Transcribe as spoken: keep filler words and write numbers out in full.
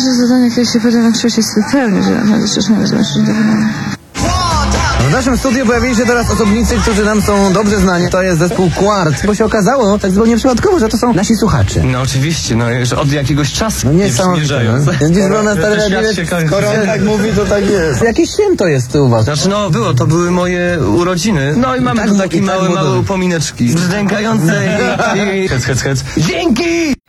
nasze zadanie, które się potem większości jest zupełnie, że naprawdę szczerze mówiąc, W naszym studiu pojawili się teraz osobnicy, którzy nam są dobrze znani. To jest zespół Quart, bo się okazało tak zupełnie przypadkowo, że to są nasi słuchacze. No oczywiście, no już od jakiegoś czasu No niesamowite. No. Dziś był na stary Skoro on tak mówi, to tak jest. Jakieś święto jest u was. Znaczy no było, to były moje urodziny. No i mamy tak tu mu- takie i tak małe, mu to- małe upomineczki. Brzdękające i... Hec, hec, hec. Dzięki!